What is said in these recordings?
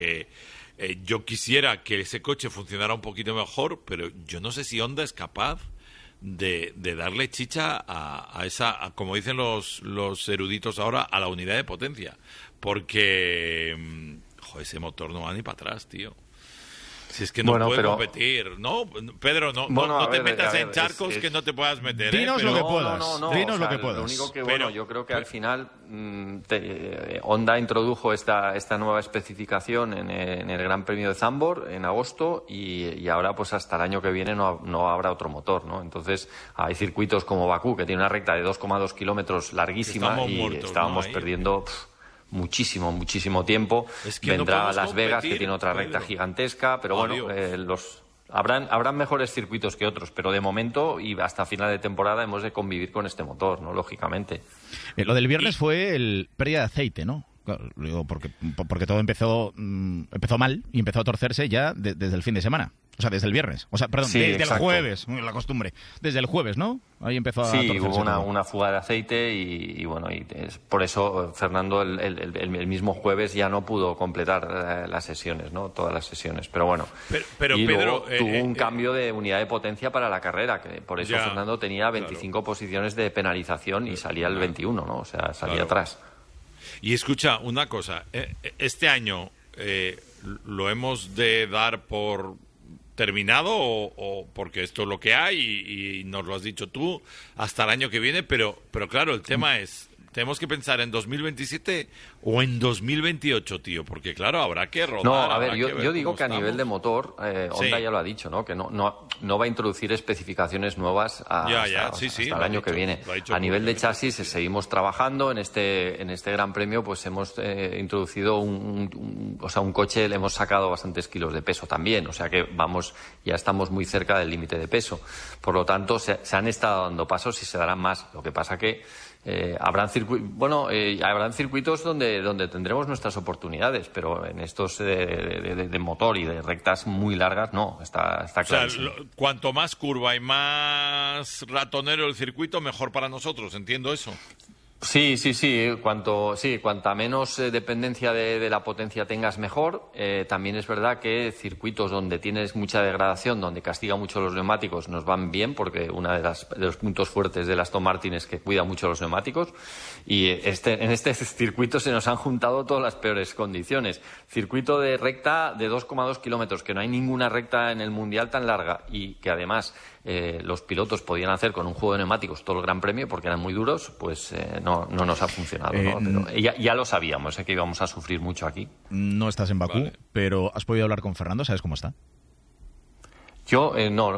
yo quisiera que ese coche funcionara un poquito mejor, pero yo no sé si Honda es capaz de darle chicha a esa, como dicen los eruditos ahora, a la unidad de potencia. Porque, ese motor no va ni para atrás, tío. Si es que no puede competir. No, Pedro, no te metas en charcos que no te puedas meter. Dinos lo que puedas. Dinos lo que puedas. Lo único que, yo creo que al final Honda introdujo esta nueva especificación en el Gran Premio de Zandvoort en agosto y ahora pues hasta el año que viene no habrá otro motor, ¿no? Entonces hay circuitos como Bakú, que tiene una recta de 2,2 kilómetros larguísima estábamos perdiendo... muchísimo tiempo. Vendrá a Las Vegas, que tiene otra recta gigantesca, pero habrán mejores circuitos que otros, pero de momento y hasta final de temporada hemos de convivir con este motor, ¿no? Lógicamente. Lo del viernes fue el pérdida de aceite, ¿no? Claro, porque todo empezó mal y empezó a torcerse ya desde el fin de semana. O sea, desde el viernes. O sea, perdón, desde el jueves, la costumbre. Desde el jueves, ¿no? Ahí empezó a torcerse. Sí, hubo una fuga de aceite y por eso Fernando el mismo jueves ya no pudo completar las sesiones, ¿no? Todas las sesiones. Pero bueno. Pero y Pedro, luego tuvo un cambio de unidad de potencia para la carrera, que por eso Fernando tenía 25 posiciones de penalización y salía el 21, ¿no? O sea, salía atrás. Y escucha, una cosa. Este año lo hemos de dar por terminado o porque esto es lo que hay y nos lo has dicho tú hasta el año que viene, pero claro, el tema es, tenemos que pensar en 2027 o en 2028, tío, porque claro, habrá que rodar. No, a ver, yo digo que a nivel de motor, Honda ya lo ha dicho, ¿no? Que no va a introducir especificaciones nuevas hasta el año que viene. A nivel de chasis seguimos trabajando en este Gran Premio, pues hemos introducido un coche, le hemos sacado bastantes kilos de peso también, o sea que ya estamos muy cerca del límite de peso. Por lo tanto, se han estado dando pasos y se darán más. Lo que pasa que habrán circuitos donde tendremos nuestras oportunidades, pero en estos de motor y de rectas muy largas no, está claro. O sea, cuanto más curva y más ratonero el circuito, mejor para nosotros, entiendo eso. Sí. Cuanta menos dependencia de la potencia tengas, mejor. También es verdad que circuitos donde tienes mucha degradación, donde castiga mucho los neumáticos, nos van bien, porque uno de los puntos fuertes del Aston Martin es que cuida mucho los neumáticos. Y en este circuito se nos han juntado todas las peores condiciones. Circuito de recta de 2,2 kilómetros, que no hay ninguna recta en el Mundial tan larga y que además los pilotos podían hacer con un juego de neumáticos todo el Gran Premio porque eran muy duros, pues no nos ha funcionado, ¿no? Pero ya lo sabíamos, que íbamos a sufrir mucho aquí. No estás en Bakú, pero ¿has podido hablar con Fernando? ¿Sabes cómo está? Yo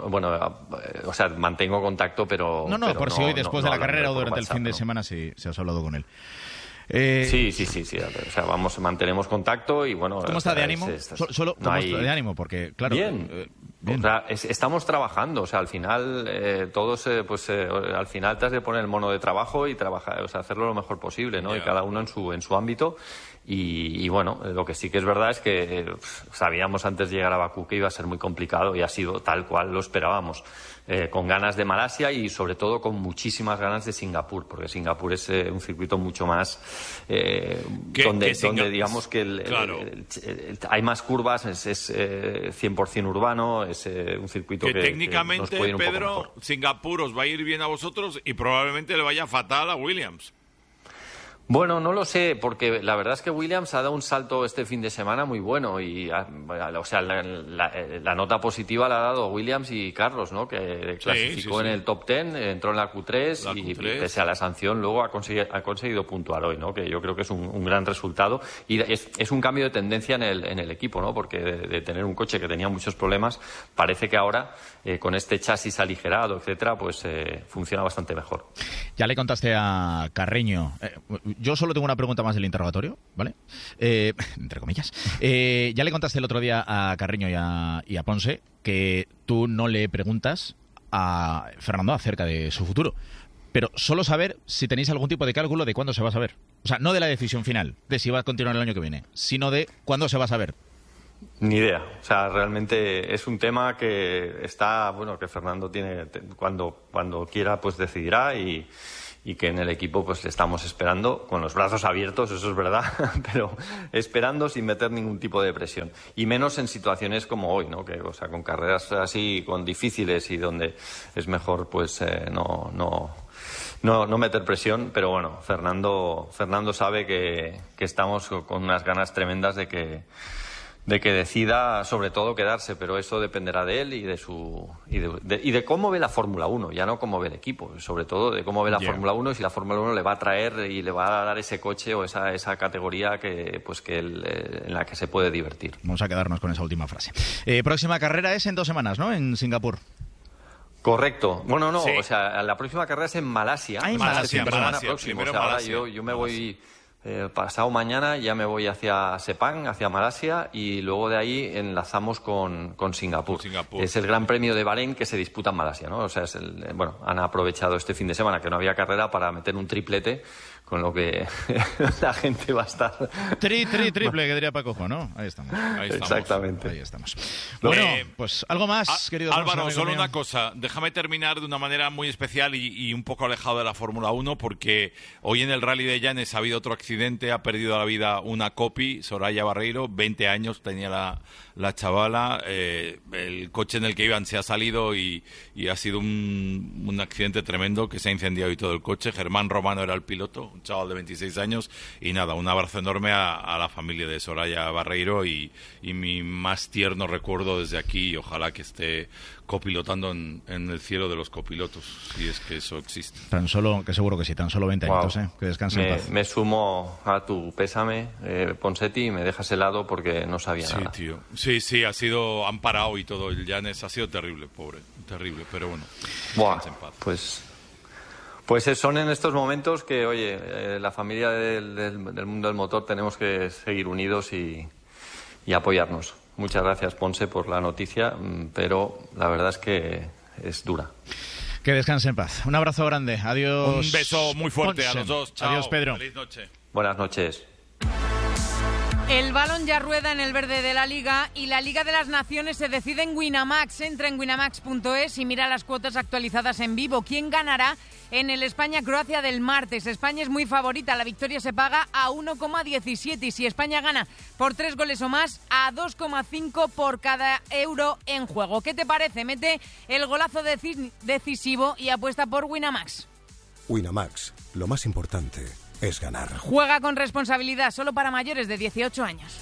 mantengo contacto, pero... No, por si hoy después de la carrera o durante el fin de semana si has hablado con él. Sí. O sea, mantenemos contacto y bueno... ¿Cómo está de ánimo? Solo ¿cómo está de ánimo? Porque, claro... Bien. O sea, estamos trabajando, o sea, al final todos, al final te has de poner el mono de trabajo y trabajar, o sea, hacerlo lo mejor posible, ¿no? Yeah. Y cada uno en su ámbito. Y bueno, lo que sí que es verdad es que sabíamos antes de llegar a Bakú que iba a ser muy complicado y ha sido tal cual lo esperábamos. Con ganas de Malasia y sobre todo con muchísimas ganas de Singapur, porque Singapur es un circuito mucho más donde digamos que hay más curvas, es 100% urbano, es un circuito que técnicamente, nos puede ir un Pedro, poco mejor. Singapur os va a ir bien a vosotros y probablemente le vaya fatal a Williams. Bueno, no lo sé, porque la verdad es que Williams ha dado un salto este fin de semana muy bueno y, o sea, la nota positiva la ha dado Williams y Carlos, ¿no? Que clasificó en el top 10, entró en la Q3 y pese a la sanción luego ha conseguido puntuar hoy, ¿no? Que yo creo que es un gran resultado y es un cambio de tendencia en el equipo, ¿no? Porque de tener un coche que tenía muchos problemas, parece que ahora con este chasis aligerado, etcétera, pues funciona bastante mejor. Ya le contaste a Carreño. Yo solo tengo una pregunta más del interrogatorio, ¿vale? Entre comillas. Ya le contaste el otro día a Carreño y a Ponce que tú no le preguntas a Fernando acerca de su futuro, pero solo saber si tenéis algún tipo de cálculo de cuándo se va a saber. O sea, no de la decisión final, de si va a continuar el año que viene, sino de cuándo se va a saber. Ni idea. O sea, realmente es un tema que está, bueno, que Fernando tiene cuando quiera, pues decidirá y y que en el equipo pues le estamos esperando con los brazos abiertos, eso es verdad, pero esperando sin meter ningún tipo de presión. Y menos en situaciones como hoy, ¿no? Que, o sea, con carreras así, con difíciles y donde es mejor pues no meter presión, pero bueno, Fernando sabe que estamos con unas ganas tremendas de que decida sobre todo quedarse, pero eso dependerá de él y de cómo ve la Fórmula 1, ya no cómo ve el equipo, sobre todo de cómo ve la Fórmula 1 y si la Fórmula 1 le va a traer y le va a dar ese coche o esa categoría en la que se puede divertir. Vamos a quedarnos con esa última frase. Próxima carrera es en 2 semanas, ¿no? En Singapur. Correcto. Bueno, no, sí. O sea, la próxima carrera es en Malasia. En Malasia. Próximo. O sea, ahora yo me voy pasado mañana, ya me voy hacia Sepang, hacia Malasia, y luego de ahí enlazamos con Singapur. Es el Gran Premio de Bahrein que se disputa en Malasia, ¿no? O sea, han aprovechado este fin de semana que no había carrera para meter un triplete, con lo que la gente va a estar... Triple, que diría Paco, ¿no? Ahí estamos. Exactamente. Ahí estamos. Bueno, pues algo más, querido Álvaro, solo una cosa. Déjame terminar de una manera muy especial y un poco alejado de la Fórmula 1, porque hoy en el Rally de Llanes ha habido otro accidente, ha perdido la vida una copy, Soraya Barreiro, 20 años tenía la chavala, el coche en el que iban se ha salido y ha sido un accidente tremendo, que se ha incendiado y todo el coche. Germán Romano era el piloto, un chaval de 26 años, y nada, un abrazo enorme a la familia de Soraya Barreiro y mi más tierno recuerdo desde aquí, y ojalá que esté copilotando en el cielo de los copilotos, si es que eso existe. Tan solo, que seguro que sí, tan solo 20 años, que descansen en paz. Me sumo a tu pésame, Ponseti, y me dejas helado porque no sabía nada. Sí, tío. Sí, han parado y todo, el Llanes ha sido terrible, pobre, terrible, pero bueno, descansen en paz. Pues son en estos momentos que, oye, la familia del mundo del motor tenemos que seguir unidos y apoyarnos. Muchas gracias, Ponce, por la noticia, pero la verdad es que es dura. Que descanse en paz. Un abrazo grande. Adiós. Un beso muy fuerte a los dos. Chao. Adiós, Pedro. Feliz noche. Buenas noches. El balón ya rueda en el verde de la Liga y la Liga de las Naciones se decide en Winamax. Entra en winamax.es y mira las cuotas actualizadas en vivo. ¿Quién ganará en el España-Croacia del martes? España es muy favorita. La victoria se paga a 1,17 y si España gana por 3 goles o más, a 2,5 por cada euro en juego. ¿Qué te parece? Mete el golazo decisivo y apuesta por Winamax. Winamax, lo más importante es ganar. Juega con responsabilidad, solo para mayores de 18 años.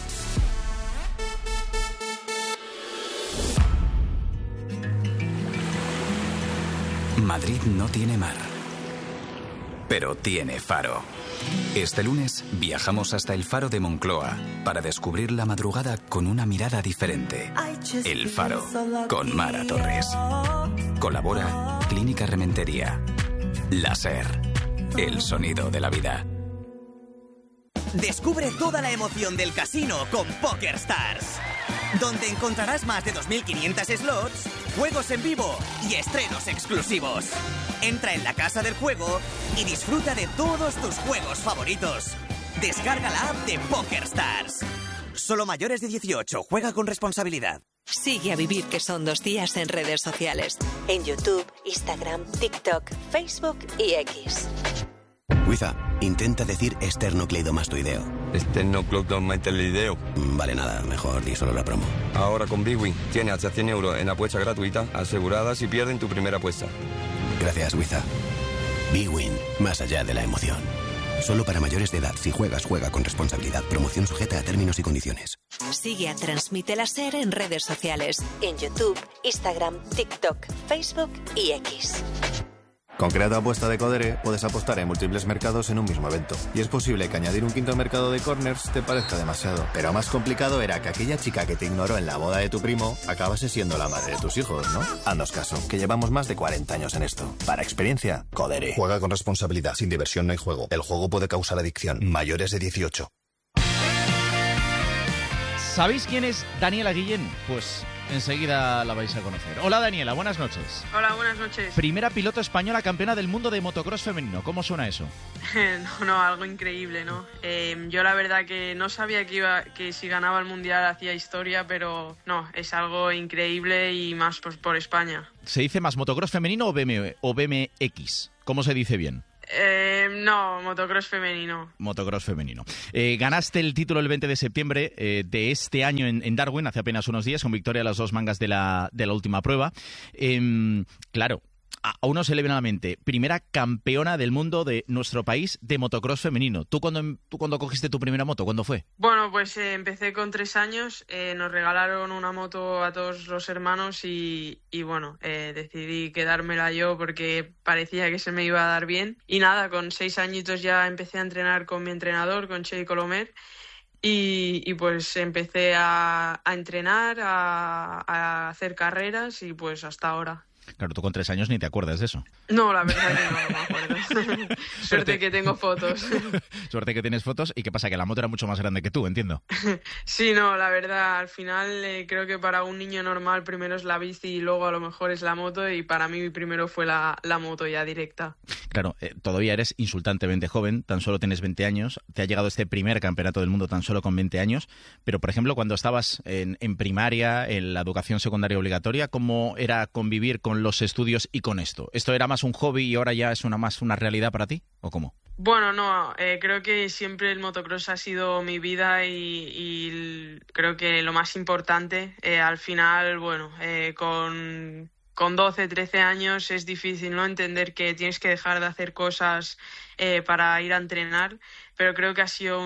Madrid no tiene mar, pero tiene faro. Este lunes viajamos hasta el Faro de Moncloa para descubrir la madrugada con una mirada diferente. El Faro, con Mara Torres. Colabora Clínica Rementería. Láser, el sonido de la vida. Descubre toda la emoción del casino con PokerStars, donde encontrarás más de 2.500 slots, juegos en vivo y estrenos exclusivos. Entra en la casa del juego y disfruta de todos tus juegos favoritos. Descarga la app de PokerStars. Solo mayores de 18. Juega con responsabilidad. Sigue a Vivir que son 2 días en redes sociales. En YouTube, Instagram, TikTok, Facebook y X. Wiza, intenta decir esternocleidomastoideo. Esternocleidomastoideo. Vale, nada, mejor di solo la promo. Ahora con Bwin tienes hasta 100 euros en apuesta gratuita asegurada si pierden tu primera apuesta. Gracias, Wiza. Bwin, más allá de la emoción. Solo para mayores de edad. Si juegas, juega con responsabilidad. Promoción sujeta a términos y condiciones. Sigue a Transmite la SER en redes sociales. En YouTube, Instagram, TikTok, Facebook y X. Con Creato Apuesta de Codere puedes apostar en múltiples mercados en un mismo evento. Y es posible que añadir un quinto mercado de corners te parezca demasiado. Pero más complicado era que aquella chica que te ignoró en la boda de tu primo acabase siendo la madre de tus hijos, ¿no? Haznos caso, que llevamos más de 40 años en esto. Para experiencia, Codere. Juega con responsabilidad. Sin diversión no hay juego. El juego puede causar adicción. Mayores de 18. ¿Sabéis quién es Daniela Guillén? Pues enseguida la vais a conocer. Hola Daniela, buenas noches. Hola, buenas noches. Primera piloto española campeona del mundo de motocross femenino. ¿Cómo suena eso? No, algo increíble, ¿no? Yo la verdad que no sabía que si ganaba el Mundial hacía historia, pero no, es algo increíble y más por España. ¿Se dice más motocross femenino o BMX? ¿Cómo se dice bien? No, motocross femenino. Motocross femenino. Ganaste el título el 20 de septiembre de este año en Darwin, hace apenas unos días, con victoria a las 2 mangas de la última prueba. Claro, a uno se le viene a la mente, primera campeona del mundo de nuestro país de motocross femenino. ¿Tú cuando cogiste tu primera moto, cuándo fue? Bueno, pues empecé con 3 años, nos regalaron una moto a todos los hermanos y bueno, decidí quedármela yo porque parecía que se me iba a dar bien. Y nada, con 6 añitos ya empecé a entrenar con mi entrenador, con Che Colomer, y pues empecé a entrenar, a hacer carreras y pues hasta ahora. Claro, tú con 3 años ni te acuerdas de eso. No, la verdad que no me acuerdo. Suerte que tengo fotos. Suerte que tienes fotos. ¿Y qué pasa? Que la moto era mucho más grande que tú, entiendo. Sí, no, la verdad, al final creo que para un niño normal primero es la bici y luego a lo mejor es la moto, y para mí primero fue la moto ya directa. Claro, todavía eres insultantemente joven, tan solo tienes 20 años, te ha llegado este primer campeonato del mundo tan solo con 20 años, pero por ejemplo cuando estabas en primaria, en la educación secundaria obligatoria, ¿cómo era convivir con los estudios y con esto? ¿Esto era más un hobby y ahora ya es más una realidad para ti? ¿O cómo? Bueno, no, creo que siempre el motocross ha sido mi vida y creo que lo más importante, al final, bueno, con 12, 13 años es difícil, ¿no?, entender que tienes que dejar de hacer cosas para ir a entrenar, pero creo que ha sido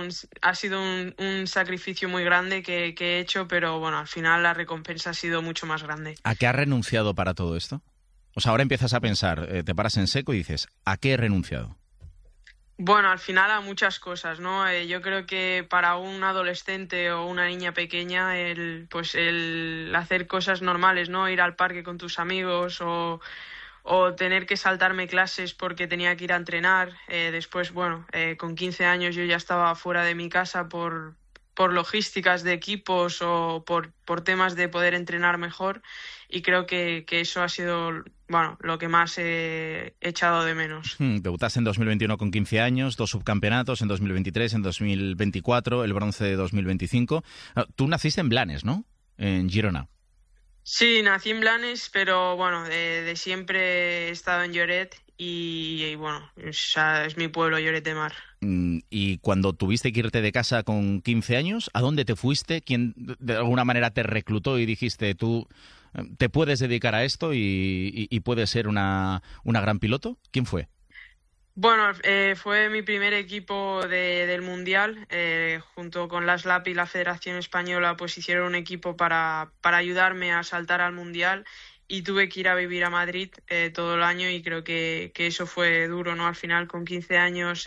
un sacrificio muy grande que he hecho, pero bueno, al final la recompensa ha sido mucho más grande. ¿A qué has renunciado para todo esto? O sea, ahora empiezas a pensar, te paras en seco y dices, ¿a qué he renunciado? Bueno, al final a muchas cosas, ¿no? Yo creo que para un adolescente o una niña pequeña el hacer cosas normales, ¿no? Ir al parque con tus amigos o tener que saltarme clases porque tenía que ir a entrenar. Después, bueno, con 15 años yo ya estaba fuera de mi casa por logísticas de equipos o por temas de poder entrenar mejor, y creo que eso ha sido, bueno, lo que más he echado de menos. Debutaste en 2021 con 15 años, 2 subcampeonatos en 2023, en 2024, el bronce de 2025. Tú naciste en Blanes, ¿no? En Girona. Sí, nací en Blanes, pero bueno, de siempre he estado en Lloret y bueno, es mi pueblo, Lloret de Mar. Y cuando tuviste que irte de casa con 15 años, ¿a dónde te fuiste? ¿Quién de alguna manera te reclutó y dijiste, tú te puedes dedicar a esto y puedes ser una gran piloto? ¿Quién fue? Bueno, fue mi primer equipo del Mundial. Junto con la SLAP y la Federación Española pues hicieron un equipo para ayudarme a saltar al Mundial, y tuve que ir a vivir a Madrid todo el año, y creo que eso fue duro, ¿no? Al final, con 15 años,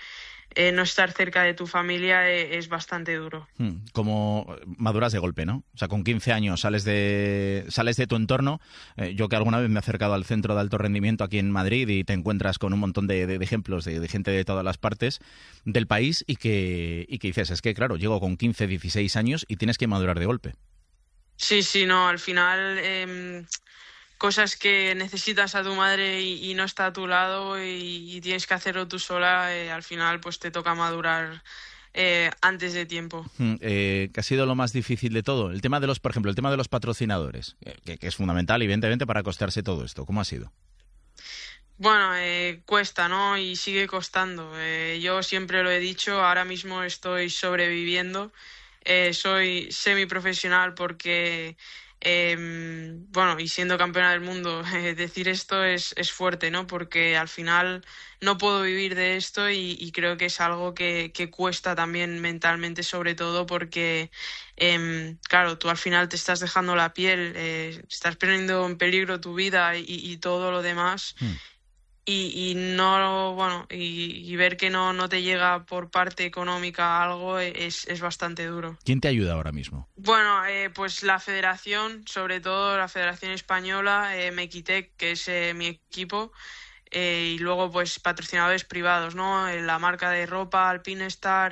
no estar cerca de tu familia es bastante duro. Como maduras de golpe, ¿no? O sea, con 15 años sales de tu entorno. Yo que alguna vez me he acercado al centro de alto rendimiento aquí en Madrid y te encuentras con un montón de ejemplos de gente de todas las partes del país y que dices, es que claro, llego con 15, 16 años y tienes que madurar de golpe. Sí, no, al final cosas que necesitas a tu madre y no está a tu lado y tienes que hacerlo tú sola, al final pues te toca madurar antes de tiempo. ¿Qué ha sido lo más difícil de todo? El tema de por ejemplo, el tema de los patrocinadores, que es fundamental, evidentemente, para costearse todo esto. ¿Cómo ha sido? Bueno, cuesta, ¿no? Y sigue costando. Yo siempre lo he dicho, ahora mismo estoy sobreviviendo. Soy semiprofesional porque, bueno, y siendo campeona del mundo, decir esto es fuerte, ¿no? Porque al final no puedo vivir de esto y creo que es algo que cuesta también mentalmente, sobre todo porque, claro, tú al final te estás dejando la piel, estás poniendo en peligro tu vida y todo lo demás. Y no, bueno, y ver que no te llega por parte económica algo es bastante duro. ¿Quién te ayuda ahora mismo? Bueno, pues la federación, sobre todo la Federación Española, Mequitec, que es mi equipo, y luego pues patrocinadores privados, ¿no? La marca de ropa, Alpinestar,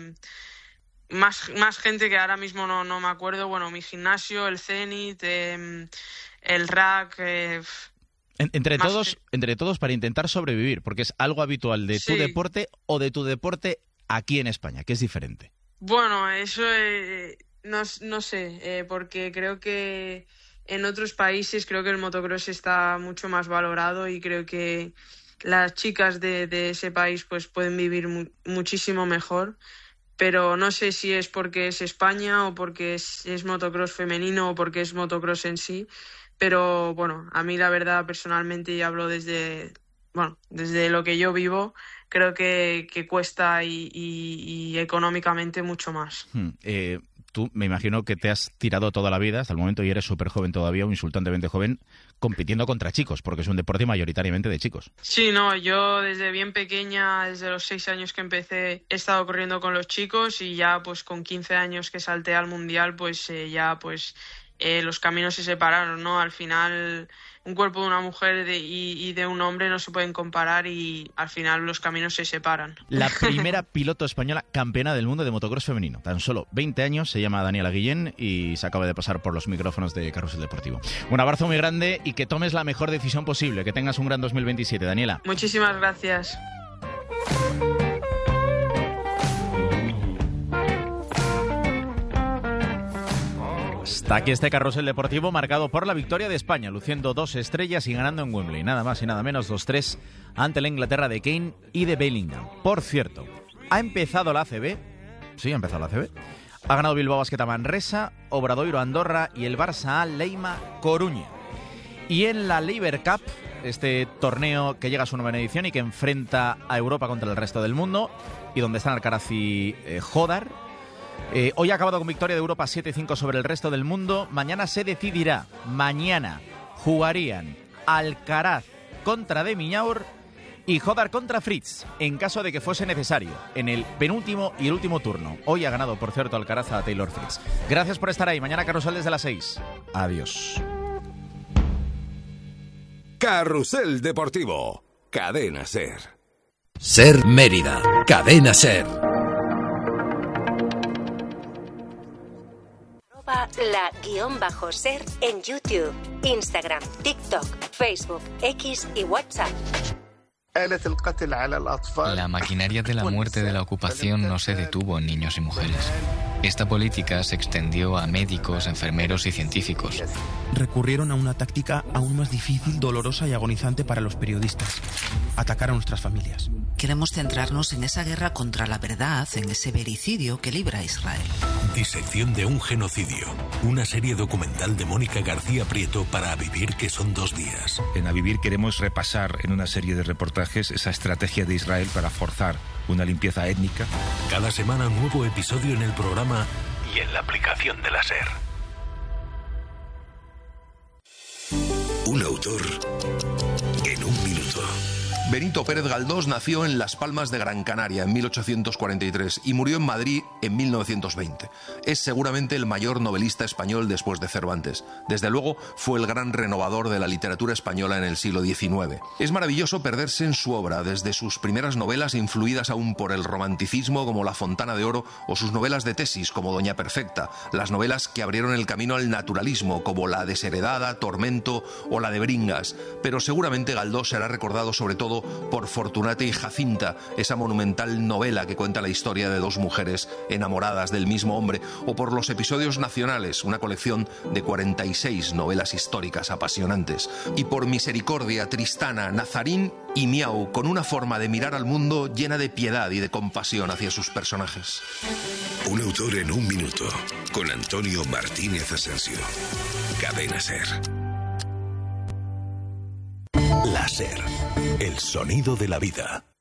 más gente que ahora mismo no me acuerdo. Bueno, mi gimnasio, el Zenit, el RAC. Entre todos para intentar sobrevivir, porque es algo habitual de tu deporte o de tu deporte aquí en España, que es diferente. Bueno, eso no sé, porque creo que en otros países creo que el motocross está mucho más valorado y creo que las chicas de ese país pues pueden vivir muchísimo mejor. Pero no sé si es porque es España o porque es motocross femenino o porque es motocross en sí. Pero bueno, a mí la verdad personalmente, y hablo desde lo que yo vivo, creo que cuesta y económicamente mucho más. Tú me imagino que te has tirado toda la vida hasta el momento y eres súper joven todavía, un insultantemente joven, compitiendo contra chicos, porque es un deporte mayoritariamente de chicos. Sí, no, yo desde bien pequeña, desde los 6 años que empecé, he estado corriendo con los chicos y ya pues con 15 años que salté al mundial, pues los caminos se separaron, ¿no? Al final, un cuerpo de una mujer y de un hombre no se pueden comparar y al final los caminos se separan. La primera piloto española campeona del mundo de motocross femenino. Tan solo 20 años, se llama Daniela Guillén y se acaba de pasar por los micrófonos de Carrusel Deportivo. Un abrazo muy grande y que tomes la mejor decisión posible. Que tengas un gran 2027, Daniela. Muchísimas gracias. Hasta aquí este carrusel deportivo marcado por la victoria de España, luciendo 2 estrellas y ganando en Wembley. Nada más y nada menos 2-3 ante la Inglaterra de Kane y de Bellingham. Por cierto, ha empezado la ACB. Sí, ha empezado la ACB. Ha ganado Bilbao Basket a Manresa, Obradoiro Andorra y el Barça a Leima Coruña. Y en la Laver Cup, este torneo que llega a su 9ª edición y que enfrenta a Europa contra el resto del mundo, y donde están Alcaraz y Jodar, hoy ha acabado con victoria de Europa 7-5 sobre el resto del mundo. Mañana se decidirá. Mañana jugarían Alcaraz contra De Minaur y Jodar contra Fritz, en caso de que fuese necesario, en el penúltimo y el último turno. Hoy ha ganado, por cierto, Alcaraz a Taylor Fritz. Gracias por estar ahí. Mañana Carrusel desde las 6. Adiós. Carrusel Deportivo. Cadena SER. SER Mérida. Cadena SER. La_SER en YouTube, Instagram, TikTok, Facebook, X y WhatsApp. La maquinaria de la muerte de la ocupación no se detuvo en niños y mujeres. Esta política se extendió a médicos, enfermeros y científicos. Recurrieron a una táctica aún más difícil, dolorosa y agonizante para los periodistas: atacar a nuestras familias. Queremos centrarnos en esa guerra contra la verdad, en ese vericidio que libra Israel. Disección de un genocidio. Una serie documental de Mónica García Prieto para A Vivir, que son 2 días. En A Vivir queremos repasar en una serie de reportajes esa estrategia de Israel para forzar una limpieza étnica. Cada semana un nuevo episodio en el programa y en la aplicación de la SER. Un autor en un minuto. Benito Pérez Galdós nació en Las Palmas de Gran Canaria en 1843 y murió en Madrid en 1920. Es seguramente el mayor novelista español después de Cervantes. Desde luego fue el gran renovador de la literatura española en el siglo XIX. Es maravilloso perderse en su obra, desde sus primeras novelas influidas aún por el romanticismo como La Fontana de Oro, o sus novelas de tesis como Doña Perfecta, las novelas que abrieron el camino al naturalismo como La Desheredada, Tormento o la de Bringas. Pero seguramente Galdós será recordado sobre todo por Fortunata y Jacinta, esa monumental novela que cuenta la historia de 2 mujeres enamoradas del mismo hombre, o por Los Episodios Nacionales, una colección de 46 novelas históricas apasionantes, y por Misericordia, Tristana, Nazarín y Miau, con una forma de mirar al mundo llena de piedad y de compasión hacia sus personajes. Un autor en un minuto, con Antonio Martínez Asensio. Cadena SER. La SER, el sonido de la vida.